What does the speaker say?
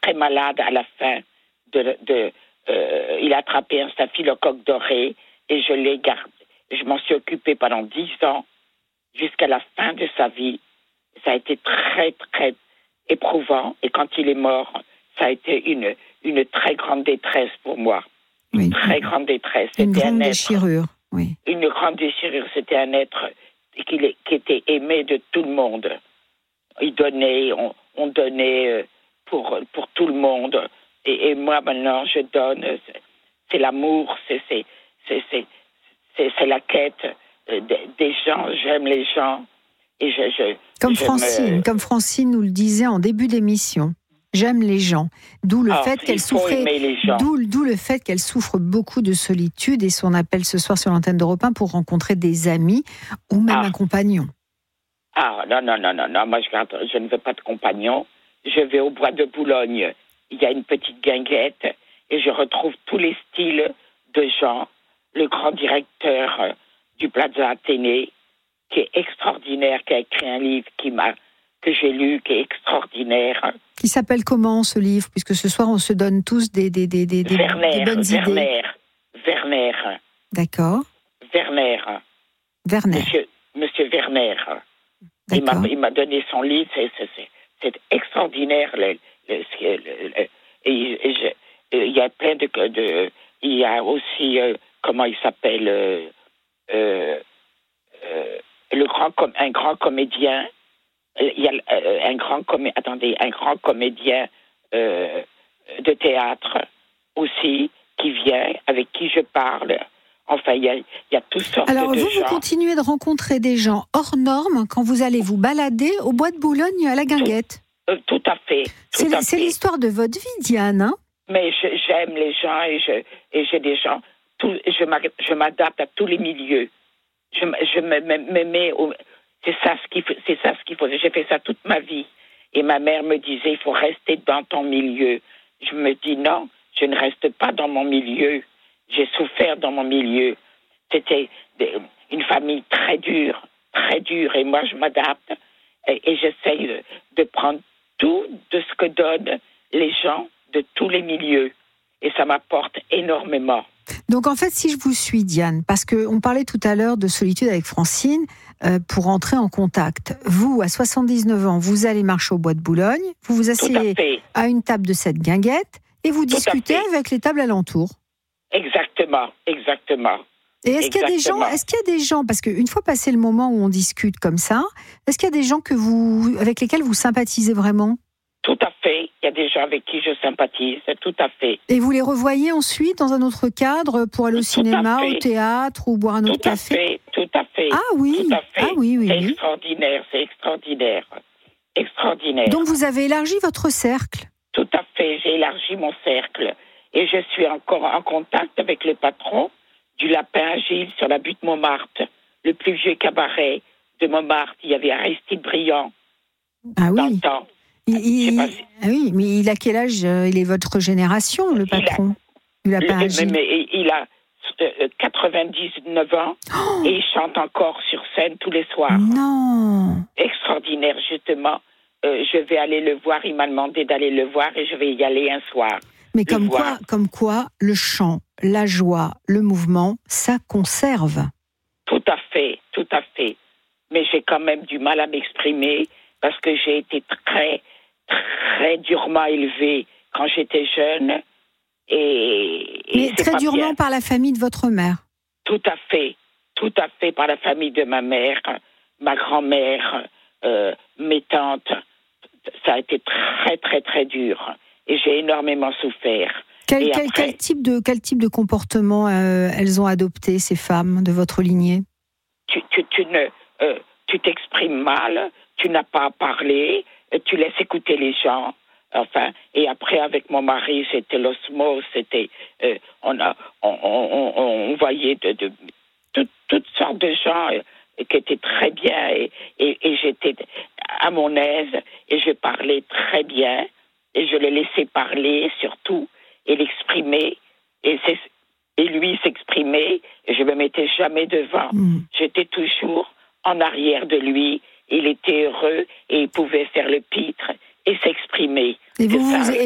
très malade à la fin il a attrapé un staphylocoque doré et je l'ai gardé. Je m'en suis occupée pendant 10 ans jusqu'à la fin de sa vie. Ça a été très, très éprouvant. Et quand il est mort, ça a été une très grande détresse pour moi. Une très grande détresse. Une grande déchirure, oui. Une grande déchirure. C'était un être qui était aimé de tout le monde. Il donnait, on donnait pour tout le monde. Et moi, maintenant, je donne. C'est l'amour, c'est la quête des gens. J'aime les gens. Et comme Francine nous le disait en début d'émission. J'aime les gens. D'où le fait qu'elle souffrait. D'où le fait qu'elle souffre beaucoup de solitude et son appel ce soir sur l'antenne d'Europe 1 pour rencontrer des amis ou même un compagnon. Non. Moi, je ne veux pas de compagnon. Je vais au bois de Boulogne. Il y a une petite guinguette et je retrouve tous les styles de gens. Le grand directeur du Plaza Athénée, qui est extraordinaire, qui a écrit un livre que j'ai lu, qui est extraordinaire. Qui s'appelle comment, ce livre? Puisque ce soir, on se donne tous des bonnes idées. Werner. D'accord. Werner. Monsieur Werner. Il m'a donné son livre, c'est extraordinaire. Il y a plein de il y a aussi, comment il s'appelle, un grand comédien. Il y a un grand comédien de théâtre aussi qui vient, avec qui je parle. Enfin, il y a toutes sortes de gens. Alors, vous continuez de rencontrer des gens hors normes quand vous allez vous balader au bois de Boulogne à la Guinguette. Tout à fait. C'est l'histoire de votre vie, Diane, hein? Mais j'aime les gens et j'ai des gens. Je m'adapte à tous les milieux. Je me mets au... C'est ça ce qu'il faut. J'ai fait ça toute ma vie. Et ma mère me disait, il faut rester dans ton milieu. Je me dis, non, je ne reste pas dans mon milieu. J'ai souffert dans mon milieu. C'était une famille très dure. Et moi, je m'adapte. Et j'essaye de prendre tout de ce que donnent les gens de tous les milieux. Et ça m'apporte énormément. Donc en fait, si je vous suis, Diane, parce qu'on parlait tout à l'heure de solitude avec Francine, pour entrer en contact. Vous, à 79 ans, vous allez marcher au bois de Boulogne, vous vous asseyez à une table de cette guinguette et vous discutez avec les tables alentours. Exactement. Et est-ce qu'il y a des gens, parce qu'une fois passé le moment où on discute comme ça, est-ce qu'il y a des gens avec lesquels vous sympathisez vraiment? Tout à fait. Il y a des gens avec qui je sympathise, tout à fait. Et vous les revoyez ensuite dans un autre cadre pour aller au cinéma, au théâtre ou boire un autre café? Tout à fait. Ah oui. Tout à fait. Ah oui. C'est extraordinaire. Donc vous avez élargi votre cercle? Tout à fait. J'ai élargi mon cercle. Et je suis encore en contact avec le patron du Lapin Agile sur la butte Montmartre, le plus vieux cabaret de Montmartre. Il y avait Aristide Briand dans le temps. Oui, mais il a quel âge? Il est votre génération, le patron du Lapin Agile. Mais il a 99 ans et il chante encore sur scène tous les soirs. Non. Extraordinaire, justement. Je vais aller le voir. Il m'a demandé d'aller le voir et je vais y aller un soir. Mais comme quoi, le chant, la joie, le mouvement, ça conserve. Tout à fait. Mais j'ai quand même du mal à m'exprimer parce que j'ai été très, très durement élevée quand j'étais jeune. Mais très durement par la famille de votre mère? Tout à fait, par la famille de ma mère, ma grand-mère, mes tantes. Ça a été très, très, très dur. Et j'ai énormément souffert. Quel type de comportement elles ont adopté, ces femmes de votre lignée? Tu t'exprimes mal, tu n'as pas à parler, tu laisses écouter les gens. Enfin, et après avec mon mari, c'était l'osmose, on voyait toutes sortes de gens qui étaient très bien et j'étais à mon aise et je parlais très bien et je les laissais parler surtout et l'exprimer et lui s'exprimer et je me mettais jamais devant. J'étais toujours en arrière de lui. Il était heureux et il pouvait faire le pitre et s'exprimer.